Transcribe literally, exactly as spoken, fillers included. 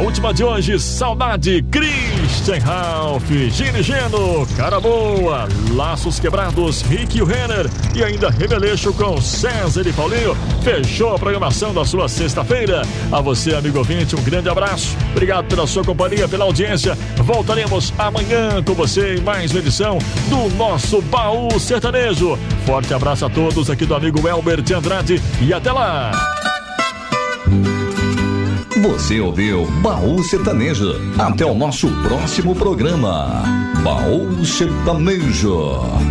última de hoje, Saudade, Christian Ralph, Gini Geno, Cara Boa, Laços Quebrados, Rick e o Renner e ainda Reveleixo com César e Paulinho. Fechou a programação da sua sexta-feira. A você, amigo ouvinte, um grande abraço. Obrigado pela sua companhia, pela audiência. Voltaremos amanhã com você em mais uma edição do nosso Baú Sertanejo. Forte abraço a todos aqui do amigo Elber de Andrade e até lá. Você ouviu Baú Sertanejo. Até o nosso próximo programa. Baú Sertanejo.